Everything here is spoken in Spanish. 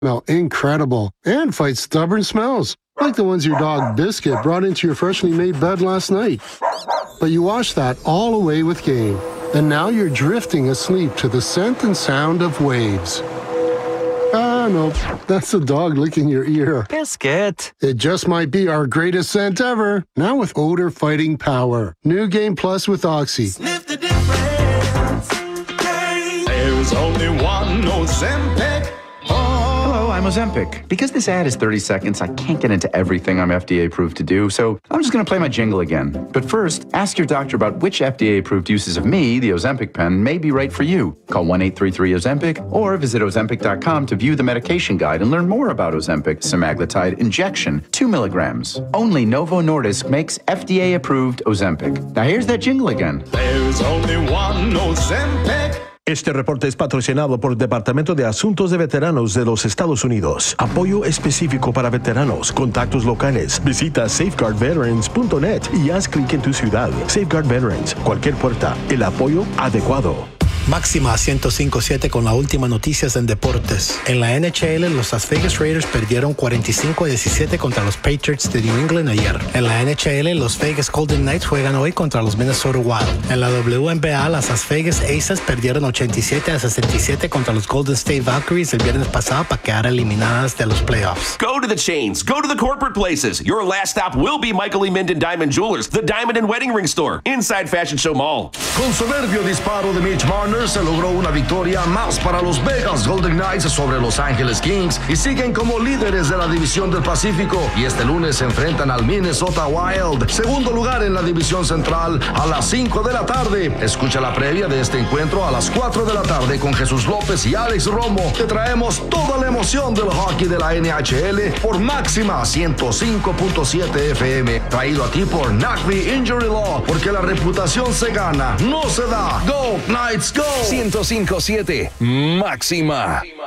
smell incredible and fight stubborn smells, like the ones your dog Biscuit brought into your freshly made bed last night. But you washed that all away with Gain, and now you're drifting asleep to the scent and sound of waves. Ah, no, that's the dog licking your ear. Biscuit. It just might be our greatest scent ever, now with odor-fighting power. New Gain Plus with Oxy. Sniff the difference. There's only one Ozempic. Hello, I'm Ozempic. Because this ad is 30 seconds, I can't get into everything I'm FDA approved to do, so I'm just going to play my jingle again. But first, ask your doctor about which FDA approved uses of me, the Ozempic pen, may be right for you. Call 1-833-OZEMPIC or visit Ozempic.com to view the medication guide and learn more about Ozempic semaglutide injection, 2 milligrams. Only Novo Nordisk makes FDA approved Ozempic. Now here's that jingle again. There's only one Ozempic. Este reporte es patrocinado por el Departamento de Asuntos de Veteranos de los Estados Unidos. Apoyo específico para veteranos, contactos locales. Visita safeguardveterans.net y haz clic en tu ciudad. Safeguard Veterans, cualquier puerta, el apoyo adecuado. Máxima 105.7 con las últimas noticias en deportes. En la NHL, los Las Vegas Raiders perdieron 45-17 contra los Patriots de New England ayer. En la NHL, los Vegas Golden Knights juegan hoy contra los Minnesota Wild. En la WNBA, las Las Vegas Aces perdieron 87-67 contra los Golden State Valkyries el viernes pasado para quedar eliminadas de los playoffs. Go to the chains. Go to the corporate places. Your last stop will be Michael E. Minden Diamond Jewelers, the Diamond and Wedding Ring Store, inside Fashion Show Mall. Con soberbio disparo de Mitch Marner se logró una victoria más para los Vegas Golden Knights sobre Los Angeles Kings y siguen como líderes de la división del Pacífico y este lunes se enfrentan al Minnesota Wild, segundo lugar en la división central, a las 5 de la tarde. Escucha la previa de este encuentro a las 4 de la tarde con Jesús López y Alex Romo. Te traemos toda la emoción del hockey de la NHL por Máxima 105.7 FM, traído a ti por NACV Injury Law, porque la reputación se gana, no se da. Go Knights, go. 105.7 Máxima.